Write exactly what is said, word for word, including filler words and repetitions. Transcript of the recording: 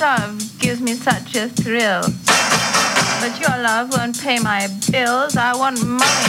love gives me such a thrill. But your love won't pay my bills. I want money.